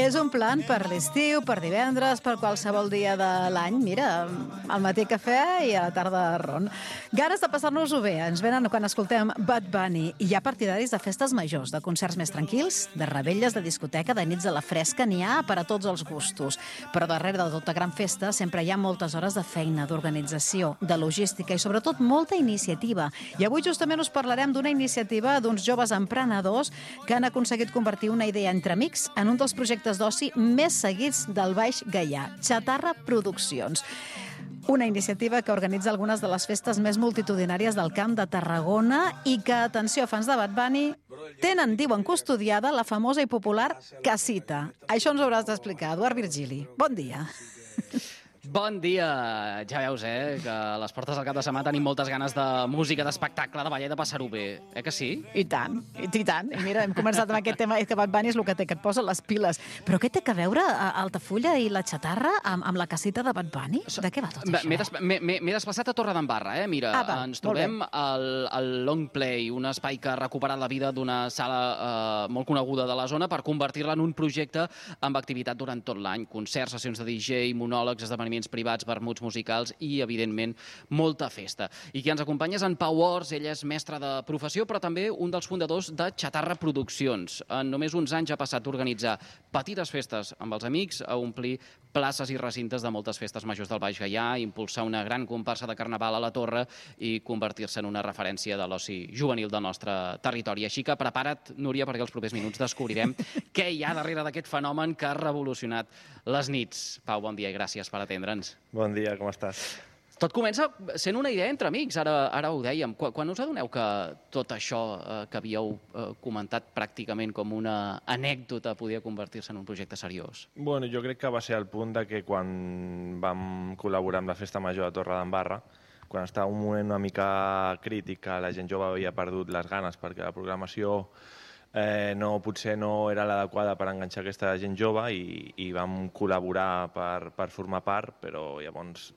És un plan per l'estiu, per divendres, per qualsevol dia de l'any. Mira, al matí cafè i a la tarda ron. Ganes de passar-nos-ho bé. Ens venen quan escoltem Bad Bunny. I hi ha partidaris de festes majors, de concerts més tranquils, de revetlles, de discoteca, de nits a la fresca. N'hi ha per a tots els gustos. Però darrere de tota gran festa sempre hi ha moltes hores de feina, d'organització, de logística i sobretot molta iniciativa. I avui justament us parlarem d'una iniciativa d'uns joves emprenedors que han aconseguit convertir una idea entre amics en un dels projectes d'oci més seguits del Baix Gaià, Chatarra Produccions. Una iniciativa que organitza algunes de les festes més multitudinàries del Camp de Tarragona i que, atenció, fans de Bad Bunny, tenen, diuen, custodiada la famosa i popular casita. Això ens ho hauràs d'explicar, Eduard Virgili. Bon dia. Bon dia! Ja veus, que a les portes del cap de setmana tenim moltes ganes de música, d'espectacle, de ballar i de passar-ho bé. Que sí? I tant, i tant. I mira, hem començat amb aquest tema, que Bad Bunny és el que té, que et posa les piles. Però què té a veure Altafulla i la xatarra amb la casita de Bad Bunny? De què va tot això? M'he desplaçat a Torredembarra, Mira, ens trobem al Long Play, un espai que ha recuperat la vida d'una sala molt coneguda de la zona per convertir-la en un projecte amb activitat durant tot l'any. Concerts, sessions de DJ, monòlegs, esdeveniments privats, vermuts musicals i, evidentment, molta festa. I qui ens acompanya és en Pau Ors, ell és mestre de professió, però també un dels fundadors de Chatarra Produccions. En només uns anys ha passat d'organitzar petites festes amb els amics a omplir places i recintes de moltes festes majors del Baix Gaià, impulsar una gran comparsa de carnaval a la Torre i convertir-se en una referència de l'oci juvenil del nostre territori. Així que prepara't, Núria, perquè els propers minuts descobrirem què hi ha darrere d'aquest fenomen que ha revolucionat les nits. Pau, bon dia i gràcies per atendre'ns. Bon dia, com estàs? Tot comença sent una idea entre amics, ara ho dèiem. Quan us adoneu que tot això que havíeu comentat pràcticament com una anècdota podia convertir-se en un projecte seriós? Bueno, jo crec que va ser el punt de que quan vam col·laborar amb la Festa Major de Torredembarra, quan estava un moment una mica crític, la gent jove havia perdut les ganes perquè la programació potser no era l'adequada per enganxar aquesta gent jove i vam col·laborar per formar part, però llavors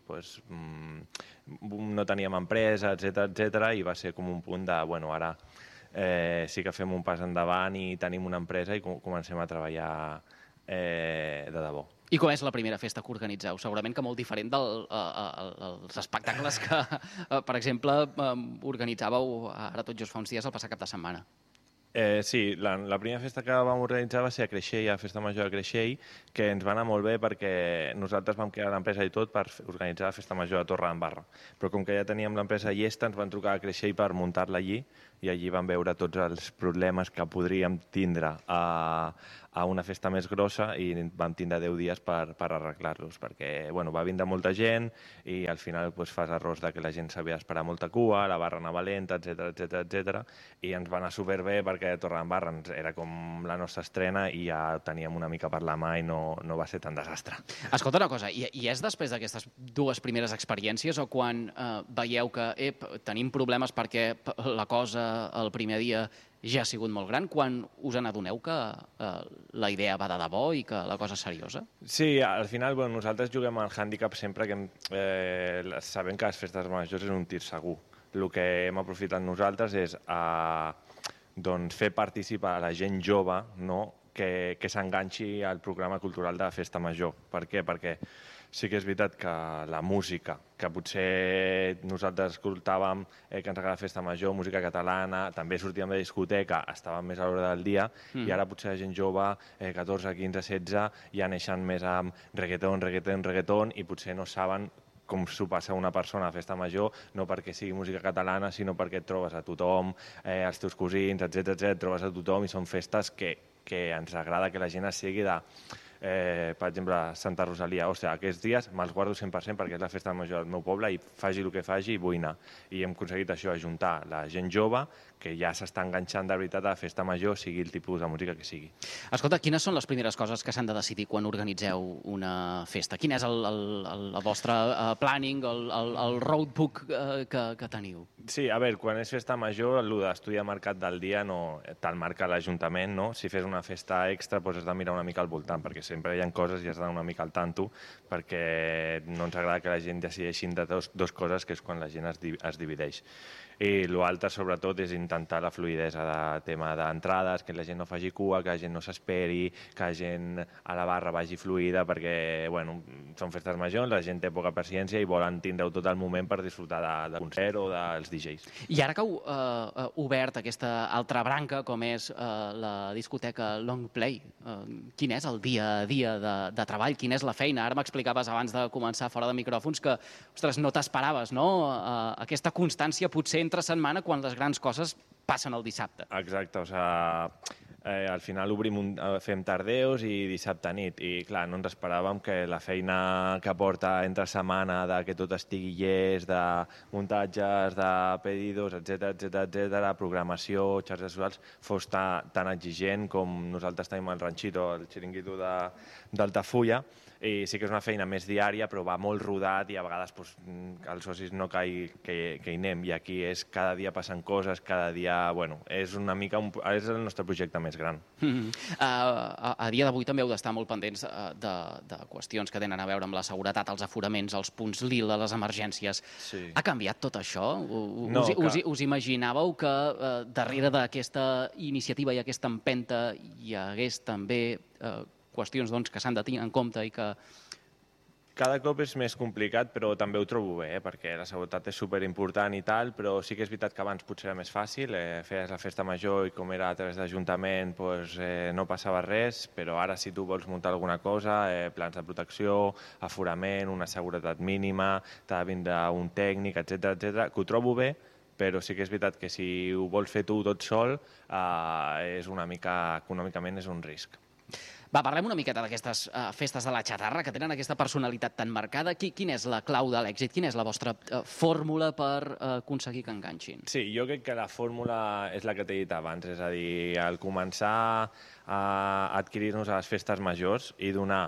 no teníem empresa, etc i va ser com un punt de, bueno, ara sí que fem un pas endavant i tenim una empresa i comencem a treballar de debò. I com és la primera festa que organitzeu? Segurament que molt diferent dels espectacles que, per exemple, organitzàveu ara tot just fa uns dies el passat cap de setmana. Sí, la primera festa que vam organitzar va ser a Creixell, a la Festa Major de Creixell, que ens va anar molt bé perquè nosaltres vam crear l'empresa i tot per organitzar la Festa Major de Torredembarra. Però com que ja teníem l'empresa llesta, ens van trucar a Creixell per muntar-la allí i allí vam veure tots els problemes que podríem tindre a una festa més grossa i vam tindre 10 dies per arreglar-los, perquè va vindre molta gent i al final fas errors que la gent s'havia d'esperar molta cua, la barra anava lenta, etc. I ens va anar superbé perquè Torredembarra era com la nostra estrena i ja teníem una mica per la mà i no va ser tan desastre. Escolta una cosa, i és després d'aquestes dues primeres experiències o quan veieu que tenim problemes perquè la cosa el primer dia ja ha sigut molt gran, quan us n'adoneu que la idea va de debò i que la cosa és seriosa? Sí, al final nosaltres juguem al hàndicap sempre que sabem que les festes majors és un tir segur. El que hem aprofitat nosaltres és fer participar a la gent jove que s'enganxi al programa cultural de la festa major. Per què? Perquè sí que és veritat que la música, que potser nosaltres escoltàvem que ens agrada la festa major, música catalana, també sortíem de discoteca, estàvem més a l'hora del dia, i ara potser la gent jove, 14, 15, 16, ja neixen més amb reggaeton, i potser no saben com s'ho passa una persona a festa major, no perquè sigui música catalana, sinó perquè et trobes a tothom, els teus cosins, etc, et trobes a tothom i són festes que ens agrada que la gent es sigui de, per exemple, Santa Rosalia. Ostres, aquests dies me'ls guardo 100% perquè és la festa major del meu poble i faci el que faci i vull anar. I hem aconseguit això, ajuntar la gent jove que ja s'està enganxant de veritat a la festa major, sigui el tipus de música que sigui. Escolta, quines són les primeres coses que s'han de decidir quan organitzeu una festa? Quin és el vostre planning, el roadbook que teniu? Sí, a veure, quan és festa major, el d'estudi de mercat del dia te'l marca l'Ajuntament, no? Si fes una festa extra, has de mirar una mica al voltant, perquè sempre hi ha coses i has d'anar una mica al tanto, perquè no ens agrada que la gent decideixi de dos coses, que és quan la gent es divideix. I l'altre, sobretot, és intentar la fluïdesa de tema d'entrades, que la gent no faci cua, que la gent no s'esperi, que la gent a la barra vagi fluida, perquè, bueno, són festes majors, la gent té poca paciència i volen tindre-ho tot el moment per disfrutar del concert o dels DJs. I ara que heu obert aquesta altra branca, com és la discoteca Long Play, quin és el dia a dia de treball? Quina és la feina? Ara m'explicaves abans de començar fora de micròfons que, ostres, no t'esperaves, no? Aquesta constància potser entre setmana quan les grans coses passen el dissabte. Exacte, o sigui, al final fem tardeus i dissabte nit, i clar, no ens esperàvem que la feina que porta entre setmana, de que tot estigui llest, de muntatges, de pedidos, etc, programació, xarxes socials, fos tan exigent com nosaltres tenim el ranxito, el xiringuito d'Altafulla, i sí que és una feina més diària, però va molt rodat i a vegades els socis no que hi anem, i aquí és cada dia passen coses, cada dia, bueno, és una mica, és el nostre projecte més gran. A dia d'avui també heu d'estar molt pendents de qüestions que tenen a veure amb la seguretat, els aforaments, els punts lila, les emergències. Ha canviat tot això? Us imaginàveu que darrere d'aquesta iniciativa i aquesta empenta hi hagués també qüestions que s'han de tenir en compte i que... Cada cop és més complicat, però també ho trobo bé, perquè la seguretat és superimportant i tal, però sí que és veritat que abans potser era més fàcil, feies la festa major i com era a través d'Ajuntament no passava res, però ara si tu vols muntar alguna cosa, plans de protecció, aforament, una seguretat mínima, t'ha de vindre un tècnic, etc, que ho trobo bé, però sí que és veritat que si ho vols fer tu tot sol, és una mica, econòmicament és un risc. Va, parlem una miqueta d'aquestes festes de la xatarra que tenen aquesta personalitat tan marcada. Quina és la clau de l'èxit? Quina és la vostra fórmula per aconseguir que enganxin? Sí, jo crec que la fórmula és la que t'he dit abans, és a dir, al començar a adquirir-nos a les festes majors i donar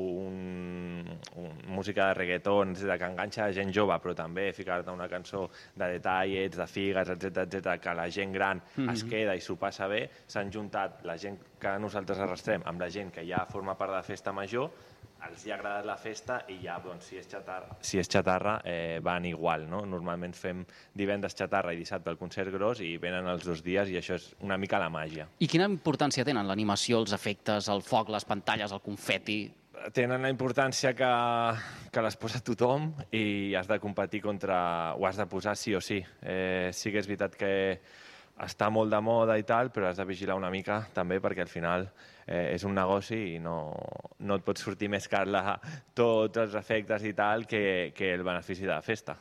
música de reggaeton, que enganxa la gent jove, però també ficar-te una cançó de detallets, de figues, etc, que la gent gran es queda i s'ho passa bé. S'han juntat la gent que nosaltres arrastrem amb la gent que ja forma part de la festa major, els hi ha agradat la festa i ja, doncs, si és xatarra, van igual, no? Normalment fem divendres xatarra i dissabte el concert gros i venen els 2 dies i això és una mica la màgia. I quina importància tenen l'animació, els efectes, el foc, les pantalles, el confeti? Tenen la importància que les posa tothom i has de competir ho has de posar sí o sí. Sí que és veritat que està molt de moda i tal, però has de vigilar una mica també perquè al final és un negoci i no et pot sortir més car tots els efectes i tal que el benefici de la festa.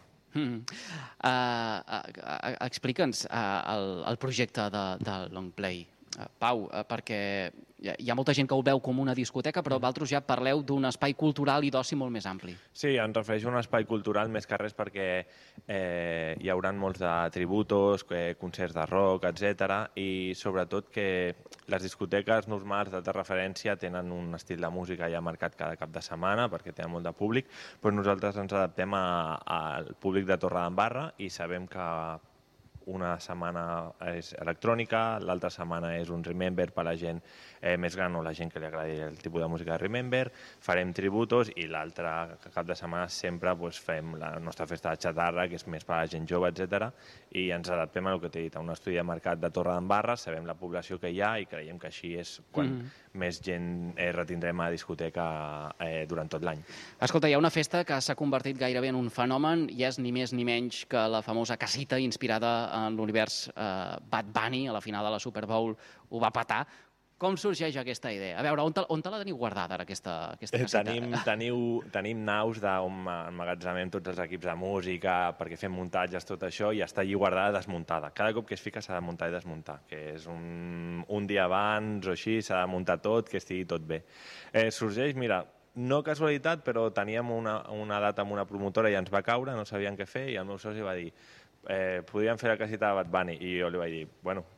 Explica'ns el projecte de Long Play, Pau, perquè hi ha molta gent que ho veu com una discoteca, però vosaltres ja parleu d'un espai cultural i d'oci molt més ampli. Sí, em refereixo a un espai cultural més que res perquè hi haurà molts de tributos, concerts de rock, etc. I sobretot que les discoteques normals d'alta referència tenen un estil de música ja marcat cada cap de setmana perquè tenen molt de públic, però nosaltres ens adaptem al públic de Torredembarra i sabem que una setmana és electrònica, l'altra setmana és un Remember per a la gent més gran o la gent que li agradi el tipus de música de Remember, farem tributos i l'altre cap de setmana sempre fem la nostra festa de xatarra, que és més per a la gent jove, etc. I ens adaptem a el que t'he dit, a un estudi de mercat de Torredembarra, sabem la població que hi ha i creiem que així és quan més gent retindrem a la discoteca durant tot l'any. Escolta, hi ha una festa que s'ha convertit gairebé en un fenomen i és ni més ni menys que la famosa casita inspirada en l'univers Bad Bunny, a la final de la Super Bowl ho va petar. Com sorgeix aquesta idea? A veure, on te la teniu guardada, ara, aquesta caseta? Tenim naus on emmagatzemem tots els equips de música, perquè fem muntatges, tot això, i està allí guardada desmuntada. Cada cop que es fica s'ha de muntar i desmuntar, que és un dia abans o així, s'ha de muntar tot, que estigui tot bé. Sorgeix, mira, no casualitat, però teníem una data amb una promotora i ens va caure, no sabíem què fer, i el meu soci va dir podríem fer la casita de Bad Bunny, i jo li vaig dir, bueno,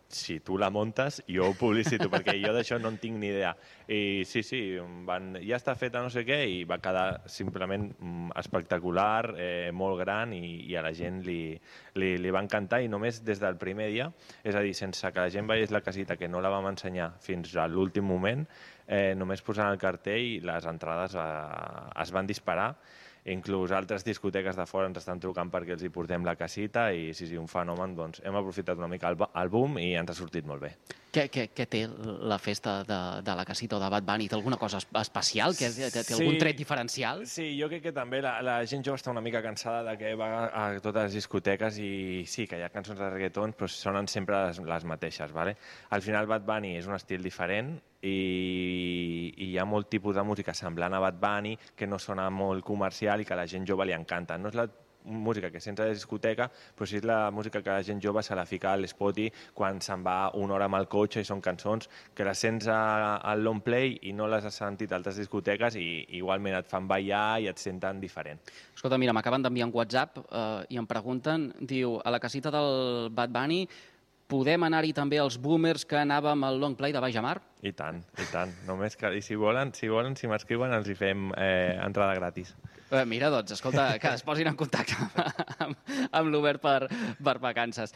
si tu la muntes, jo ho publicito, perquè jo d'això no en tinc ni idea. I sí, ja està feta no sé què, i va quedar simplement espectacular, molt gran, i a la gent li va encantar, i només des del primer dia, és a dir, sense que la gent veiés la casita, que no la vam ensenyar fins a l'últim moment, només posant el cartell, les entrades es van disparar. Inclús altres discoteques de fora ens estan trucant perquè els hi portem la casita, i sí, un fenomen. Doncs hem aprofitat una mica el boom i ens ha sortit molt bé. Què té la festa de la casita o de Bad Bunny? Té alguna cosa especial? Té algun tret diferencial? Sí, jo crec que també la gent jove està una mica cansada de que va a totes les discoteques, i sí, que hi ha cançons de reggaeton, però sonen sempre les mateixes. Al final Bad Bunny és un estil diferent, i hi ha molt tipus de música semblant a Bad Bunny que no sona molt comercial i que a la gent jove li encanta. No és la música que sents a la discoteca, però sí és la música que la gent jove se la fica a l'Spotify quan se'n va una hora amb el cotxe, i són cançons que les sents al long play i no les has sentit a altres discoteques, i igualment et fan ballar i et senten diferent. Escolta, mira, m'acaben d'enviar un WhatsApp i em pregunten, diu, a la casita del Bad Bunny podem anar-hi també els boomers que anàvem al long play de Baix Amar? I tant. Només que, i si m'escriuen, els hi fem entrada gratis. Mira, doncs, escolta, que es posin en contacte amb l'Obert per vacances.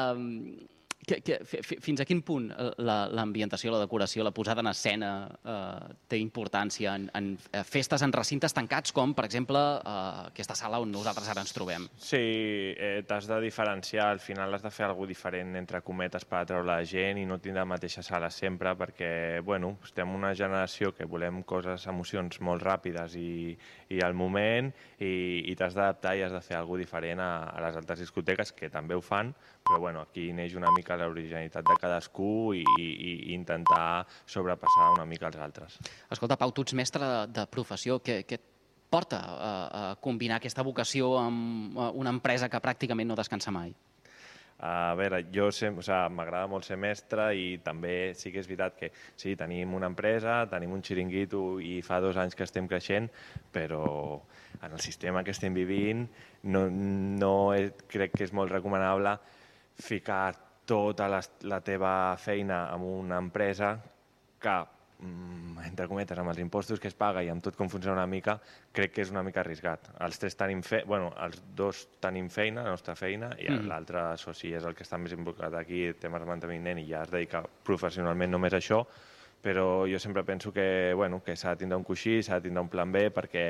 Fins a quin punt l'ambientació, la decoració, la posada en escena té importància en festes en recintes tancats, com, per exemple, aquesta sala on nosaltres ara ens trobem? Sí, t'has de diferenciar. Al final has de fer alguna cosa diferent, entre cometes, per atraure la gent i no tindre la mateixa sala sempre, perquè, bueno, estem en una generació que volem coses, emocions molt ràpides i al moment, i t'has d'adaptar i has de fer alguna cosa diferent a les altres discoteques, que també ho fan, però bueno, aquí neix una mica l'originalitat de cadascú i intentar sobrepassar una mica els altres. Escolta, Pau, tu ets mestre de professió. Què et porta a combinar aquesta vocació amb una empresa que pràcticament no descansa mai? A veure, m'agrada molt ser mestre, i també sí que és veritat que sí, tenim una empresa, tenim un xiringuito i fa 2 anys que estem creixent, però en el sistema que estem vivint no crec que és molt recomanable ficar tota la teva feina en una empresa que, entre cometes, amb els impostos que es paga i amb tot com funciona una mica, crec que és una mica arriscat. Els 2 tenim feina, la nostra feina, i l'altre soci és el que està més involucrat aquí, temes de manteniment, i ja es dedica professionalment només a això, però jo sempre penso que s'ha de tindre un coixí, s'ha de tindre un plan B, perquè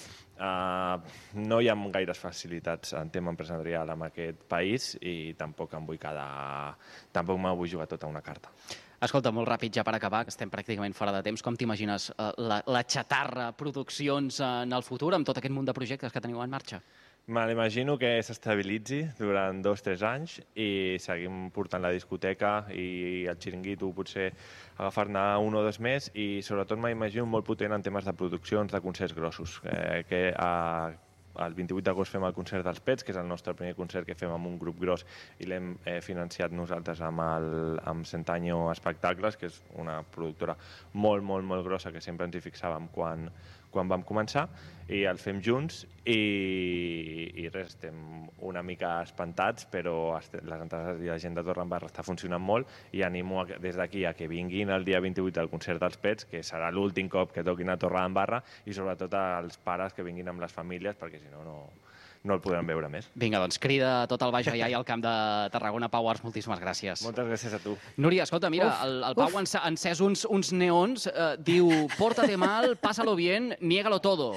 no hi ha gaires facilitats en tema empresarial en aquest país, i tampoc me vull jugar tota una carta. Escolta, molt ràpid, ja per acabar, que estem pràcticament fora de temps, com t'imagines la Chatarra Produccions en el futur, amb tot aquest munt de projectes que teniu en marxa? Me l'imagino que s'estabilitzi durant 2 o 3 anys i seguim portant la discoteca i el xiringuito, potser agafar-ne 1 o 2 més, i sobretot m'imagino molt potent en temes de produccions, de concerts grossos. El 28 d'agost fem el concert dels Pets, que és el nostre primer concert que fem amb un grup gros, i l'hem financiat nosaltres amb Centanyo Espectacles, que és una productora molt, molt, molt grossa, que sempre ens hi fixàvem quan vam començar, i el fem junts, i res, estem una mica espantats, però les entrades i la gent de Torredembarra està funcionant molt, i animo des d'aquí a que vinguin el dia 28 al concert dels Pets, que serà l'últim cop que toquin a Torredembarra, i sobretot als pares que vinguin amb les famílies, perquè si no el podran veure més. Vinga, doncs crida tot el Baix Gaià i al Camp de Tarragona. Pau Ars, moltíssimes gràcies. Moltes gràcies a tu. Núria, escolta, mira, el Pau ha encès uns neons, diu, pórtate mal, pásalo bien, niégalo todo.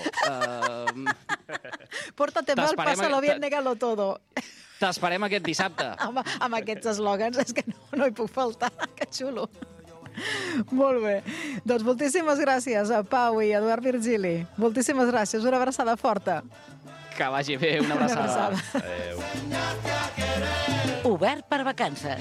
Pórtate mal, pásalo bien, niégalo todo. T'esperem aquest dissabte. Home, amb aquests eslògans és que no hi puc faltar, que xulo. Molt bé. Doncs moltíssimes gràcies a Pau i a Eduard Virgili. Moltíssimes gràcies, una abraçada forta. Que vagi bé, una abraçada. Adéu. Obert per vacances.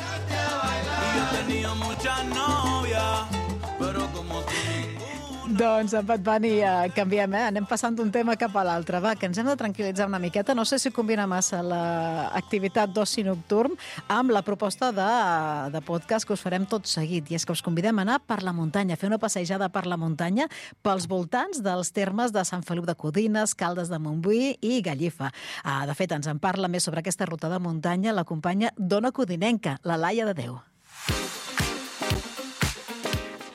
Doncs en Bad Bunny canviem, anem passant d'un tema cap a l'altre. Va, que ens hem de tranquil·litzar una miqueta. No sé si combina massa l'activitat d'oci nocturn amb la proposta de podcast que us farem tot seguit. I és que us convidem a anar per la muntanya, a fer una passejada per la muntanya pels voltants dels termes de Sant Feliu de Codines, Caldes de Montbui i Gallifa. De fet, ens en parla més sobre aquesta ruta de muntanya la companya d'Ona Codinenca, la Laia de Déu.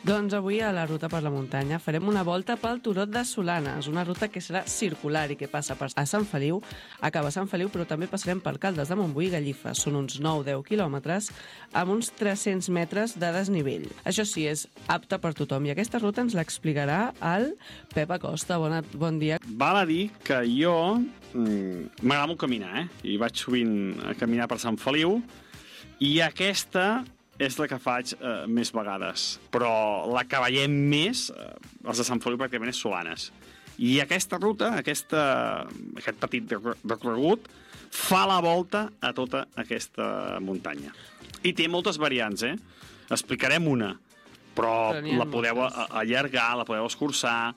Doncs avui a la ruta per la muntanya farem una volta pel Turó de Solanes, una ruta que serà circular i que passa a Sant Feliu, acaba a Sant Feliu, però també passarem per Caldes de Montbui i Gallifa. Són uns 9-10 quilòmetres amb uns 300 metres de desnivell. Això sí, és apta per tothom i aquesta ruta ens l'explicarà el Pep Acosta. Bon dia. Val a dir que jo m'agrada molt caminar, i vaig sovint a caminar per Sant Feliu, i aquesta és la que faig més vegades. Però la que veiem més, els de Sant Feliu pràcticament és Solanes. I aquesta ruta, aquest petit recorregut, fa la volta a tota aquesta muntanya. I té moltes variants, Explicarem una, però la podeu allargar, la podeu escurçar,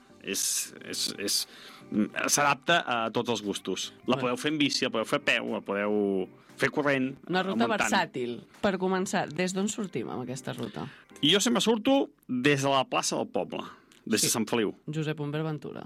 s'adapta a tots els gustos. La podeu fer en bici, la podeu fer a peu, la podeu fer corrent. Una ruta versàtil. Per començar, des d'on sortim amb aquesta ruta? I jo sempre surto des de la plaça del poble, des de Sant Feliu. Josep Humbert Ventura.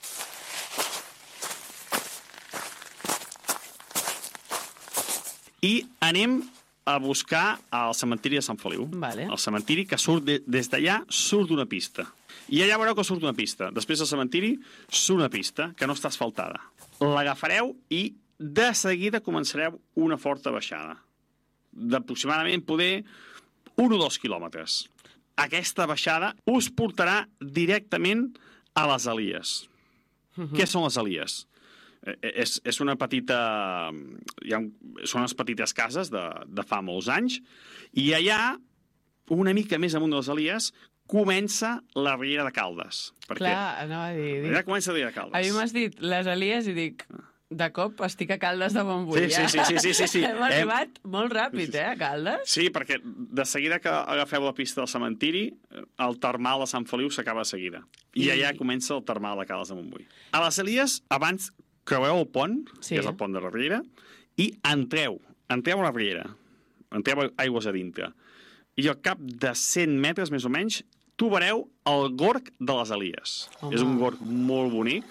I anem a buscar el cementiri de Sant Feliu. Vale. El cementiri que surt des d'allà, surt d'una pista. I allà veureu que surt una pista. Després del cementiri surt una pista que no està asfaltada. L'agafareu i de seguida començareu una forta baixada. D'aproximadament poder 1 o 2 quilòmetres. Aquesta baixada us portarà directament a les Elies. Què són les Elies? És una petita... Són unes petites cases de fa molts anys, i allà, una mica més amunt de les Elies, comença la Riera de Caldes. Clar, anava a dir... Allà comença la Riera de Caldes. A mi m'has dit les Elies i dic... De cop estic a Caldes de Montbui. Sí. Hem arribat molt ràpid, a Caldes? Sí, perquè de seguida que agafeu la pista del cementiri, el termal de Sant Feliu s'acaba de seguida. I allà comença el termal de Caldes de Montbui. A les Elies, abans creueu el pont, que és el pont de la Riera, i entreu a la Riera. Entreu aigües a dintre. I al cap de 100 metres, més o menys, trobareu el Gorg de les Elies. És un gorg molt bonic.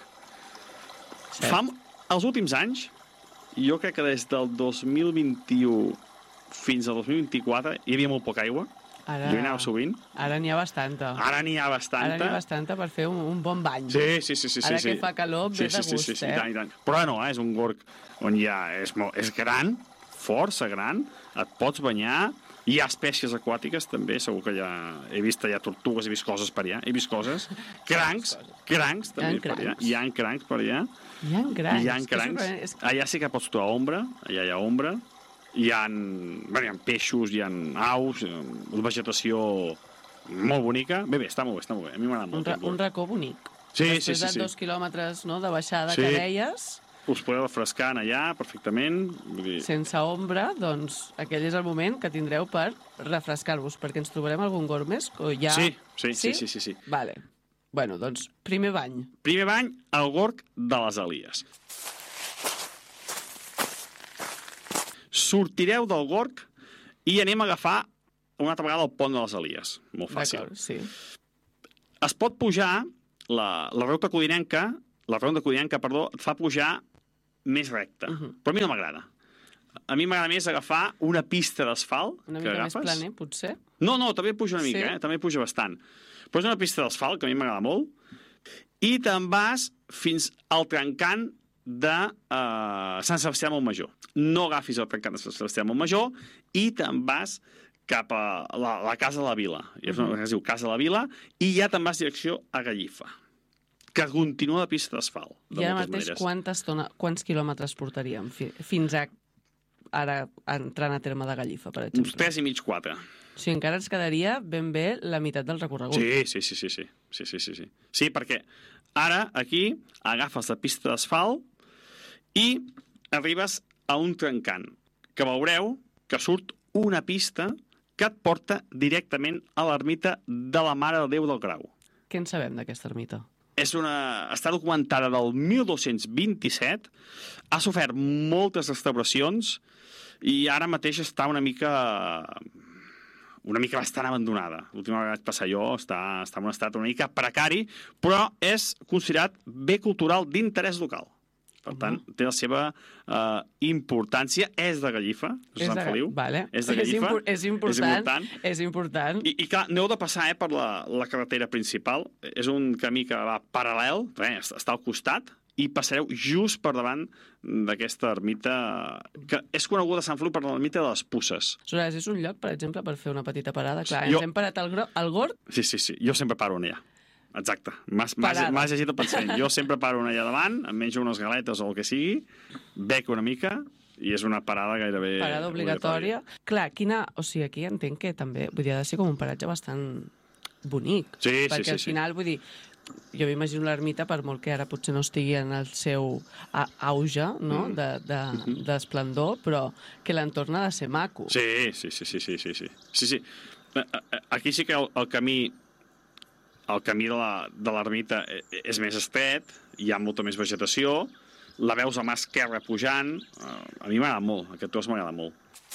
Els últims anys, jo crec que des del 2021 fins al 2024 hi havia molt poca aigua. Jo hi anava sovint. Ara n'hi ha bastanta. Ara n'hi ha bastanta per fer un bon bany. Sí. Ara que fa calor, ve de gust, i tant. Però no, és un gorg on és gran, força gran, et pots banyar, hi ha espècies aquàtiques també, segur que he vist allà tortugues, he vist coses per allà, he vist coses, crancs també per allà, hi ha crancs per allà. Hi ha crancs. Allà sí que pots trobar ombra, allà hi ha ombra, hi ha peixos, hi ha aus, una vegetació molt bonica. Bé, està molt bé, a mi m'agrada molt. Un racó bonic. Sí. Després de 2 quilòmetres de baixada que deies... Us podeu refrescar allà perfectament. Sense ombra, doncs aquell és el moment que tindreu per refrescar-vos, perquè ens trobarem algun gorg més? Sí. Vale. Bueno, doncs, primer bany. Primer bany al Gorg de les Elies. Sortireu del Gorg i anem a agafar una altra vegada el pont de les Elies. Molt fàcil. D'acord, sí. Es pot pujar, la ronda codinenca, et fa pujar més recta. Però a mi no m'agrada. A mi m'agrada més agafar una pista d'asfalt. Una mica més planer, potser? No, també puja una mica, també puja bastant. Però és una pista d'asfalt, que a mi m'agrada molt, i te'n vas fins al trencant de Sant Sebastià de Montmajor. No agafis el trencant de Sant Sebastià de Montmajor i te'n vas cap a la Casa de la Vila. És una que es diu Casa de la Vila, i ja te'n vas direcció a Gallifa, que continua la pista d'asfalt. I ara mateix quants quilòmetres portaríem fins a ara entrant a terme de Gallifa, per exemple? Uns 3 i mig, 4. O sigui, encara ens quedaria ben bé la meitat del recorregut. Sí. Sí, perquè ara aquí agafes la pista d'asfalt i arribes a un trencant, que veureu que surt una pista que et porta directament a l'ermita de la Mare de Déu del Grau. Què en sabem d'aquesta ermita? Està documentada del 1227, ha sofert moltes restauracions i ara mateix està una mica bastant abandonada. L'última vegada que vaig passar jo està en un estat una mica precari, però és considerat bé cultural d'interès local. Per tant, té la seva importància. És de Gallifa, Sant Feliu. Vale. És de Gallifa. És important. És important. I clar, no heu de passar per la carretera principal. És un camí que va paral·lel, està al costat, i passareu just per davant d'aquesta ermita, que és coneguda a Sant Feliu per l'ermita de les Puces. Aleshores, és un lloc, per exemple, per fer una petita parada. Clar, ens hem parat al Gorg. Sí. Jo sempre paro allà. Exacte. M'has llegit el pensament. Jo sempre paro allà davant, em menjo unes galetes o el que sigui, bec una mica, i és una parada gairebé... Parada obligatòria. Clar, o sigui, aquí entenc que també, vull dir, ha de ser com un paratge bastant bonic. Sí. Perquè al final, vull dir, jo m'imagino l'ermita, per molt que ara potser no estigui en el seu auge, no?, d'esplendor, però que l'entorn ha de ser maco. Sí. Aquí sí que el camí de l'ermita és més estret, hi ha molta més vegetació, la veus a mà esquerra pujant, a mi m'agrada molt, aquest tros m'agrada molt.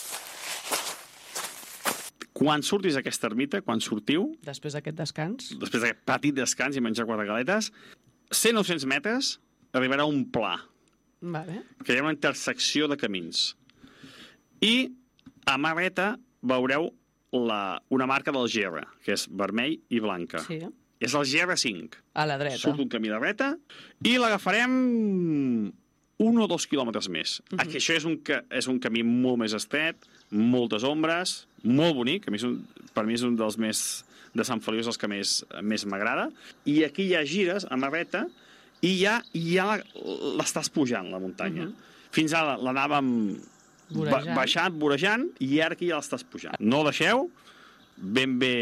Quan surtis d'aquesta ermita, quan sortiu... Després d'aquest descans? Després d'aquest petit descans i menjar 4 galetes, 100-900 metres arribarà a un pla, que hi ha una intersecció de camins. I a mà dreta veureu una marca del GR, que és vermell i blanca. Sí. És el GR5. A la dreta. Surt un camí de dreta i l'agafarem 1 o 2 quilòmetres més. Aquí això és un camí molt més estret, moltes ombres, molt bonic, per mi és un dels més de Sant Feliu, és els que més m'agrada. I aquí hi ha gires a mà dreta i ja l'estàs pujant, la muntanya. Fins ara l'anàvem baixant, vorejant, i ara aquí ja l'estàs pujant. No deixeu, ben bé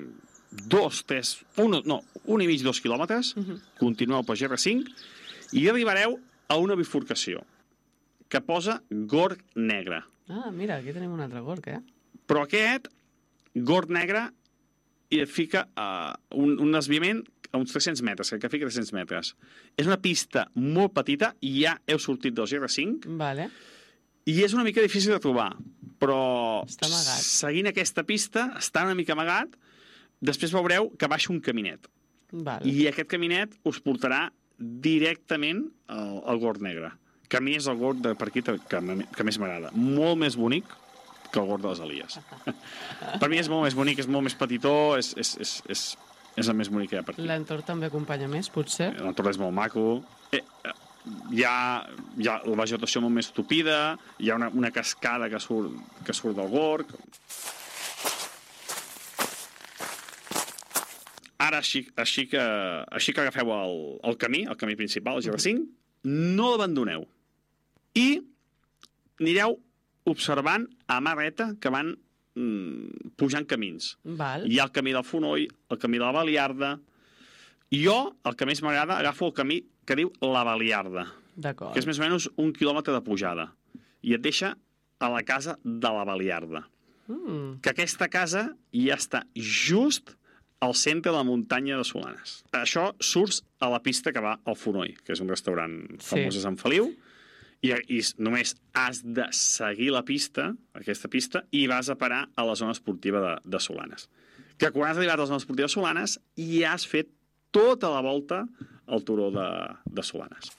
1,5-2 quilòmetres, continueu pel GR5 i arribareu a una bifurcació que posa Gorg Negre. Ah, mira, aquí tenim un altre Gorg, Però aquest Gorg Negre i fica un desviament a uns 300 metres, que fica 300 metres. És una pista molt petita i ja heu sortit del GR5. Vale. I és una mica difícil de trobar, però seguint aquesta pista, està una mica amagat. Després veureu que baixa un caminet. Vale. I aquest caminet us portarà directament al Gorg Negre, que a mi és el Gorg de per aquí que més m'agrada. Molt més bonic que el Gorg de les Elies. Per mi és molt més bonic, és molt més petitó, és el més bonic que hi ha per aquí. L'entorn també acompanya més, potser? L'entorn és molt maco. Hi ha la vegetació molt més tupida, hi ha una cascada que surt del Gorg. Ara, així que agafeu el camí principal, el GR5, no l'abandoneu. I anireu observant a mà dreta que van pujant camins. Val. Hi ha el camí del Fonoll, el camí de la Baliarda. Jo, el que més m'agrada, agafo el camí que diu la Baliarda, que és més o menys 1 quilòmetre de pujada. I et deixa a la casa de la Baliarda. Que aquesta casa ja està just al centre de la muntanya de Solanes. Això surts a la pista que va al Fonoll, que és un restaurant famós a Sant Feliu, i només has de seguir aquesta pista, i vas a parar a la zona esportiva de Solanes. Que quan has arribat a la zona esportiva de Solanes ja has fet tota la volta al turó de Solanes.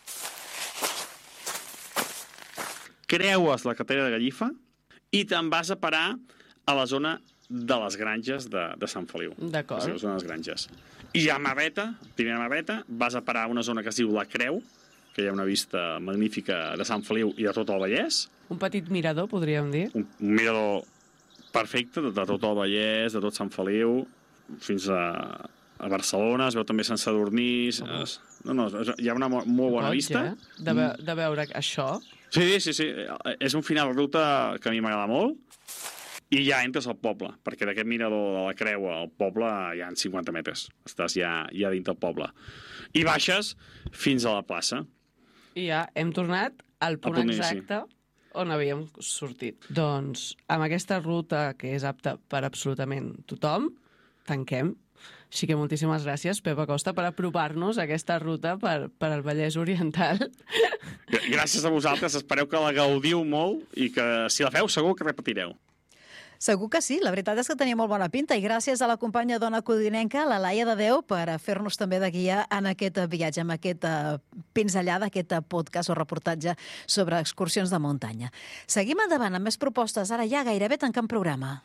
Creues la carretera de Gallifa i te'n vas a parar a la zona de les granges de Sant Feliu. D'acord. La zona de les granges. I a Maveta, primera Maveta, vas a parar a una zona que es diu La Creu, que hi ha una vista magnífica de Sant Feliu i de tot el Vallès. Un petit mirador, podríem dir. Un mirador perfecte de tot el Vallès, de tot Sant Feliu, fins a Barcelona, es veu també Sant Sadurní. Hi ha una molt bona vista. De veure això. Sí. És un final de ruta que a mi m'agrada molt. I ja entres al poble, perquè d'aquest mirador de la Creu al poble hi ha 50 metres. Estàs ja dins del poble. I baixes fins a la plaça. I ja hem tornat al punt exacte on havíem sortit. Doncs amb aquesta ruta, que és apta per absolutament tothom, tanquem. Així que moltíssimes gràcies, Pep Acosta, per apropar-nos a aquesta ruta per al Vallès Oriental. Gràcies a vosaltres, espereu que la gaudiu molt i que si la feu segur que repetireu. Segur que sí, la veritat és que tenia molt bona pinta i gràcies a la companya dona codinenca, la Laia de Déu, per fer-nos també de guia en aquest viatge, en aquesta pinzellada, aquest podcast o reportatge sobre excursions de muntanya. Seguim endavant amb més propostes, ara ja gairebé tancant programa.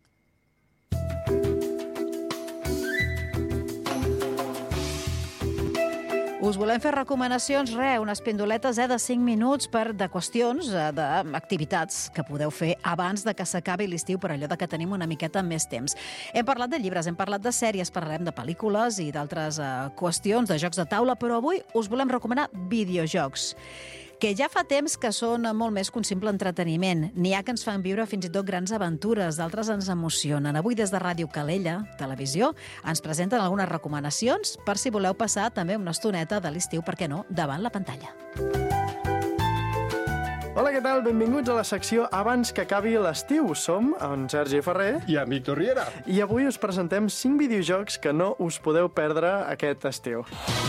Us volem fer recomanacions, unes pindoletes de 5 minuts de qüestions, d'activitats que podeu fer abans de que s'acabi l'estiu, per allò de que tenim una miqueta més temps. Hem parlat de llibres, hem parlat de sèries, parlarem de pel·lícules i d'altres qüestions, de jocs de taula, però avui us volem recomanar videojocs, que ja fa temps que són molt més que un simple entreteniment. N'hi ha que ens fan viure fins i tot grans aventures, d'altres ens emocionen. Avui des de Ràdio Calella, Televisió, ens presenten algunes recomanacions per si voleu passar també una estoneta de l'estiu, per què no, davant la pantalla. Hola, què tal? Benvinguts a la secció Abans que acabi l'estiu. Som en Sergi Ferrer i en Víctor Riera. I avui us presentem 5 videojocs que no us podeu perdre aquest estiu.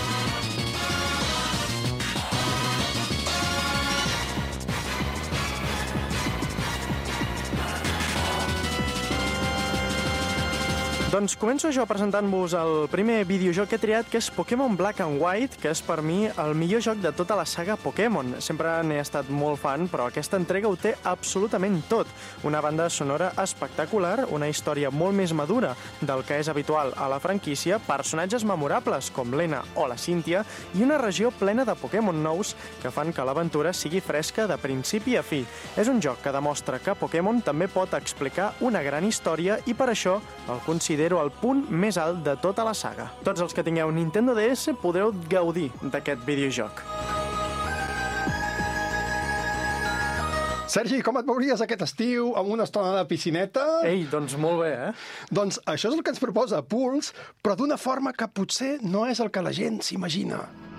Doncs començo jo presentant-vos el primer videojoc que he triat, que és Pokémon Black and White, que és per mi el millor joc de tota la saga Pokémon. Sempre n'he estat molt fan, però aquesta entrega ho té absolutament tot. Una banda sonora espectacular, una història molt més madura del que és habitual a la franquícia, personatges memorables com l'Ena o la Cynthia i una regió plena de Pokémon nous que fan que l'aventura sigui fresca de principi a fi. És un joc que demostra que Pokémon també pot explicar una gran història i per això el considero el punt més alt de tota la saga. Tots els que tingueu Nintendo DS podreu gaudir d'aquest videojoc. Sergi, com et veuries aquest estiu amb una estona de piscineta? Ei, doncs molt bé, Doncs això és el que ens proposa Pulse, però d'una forma que potser no és el que la gent s'imagina.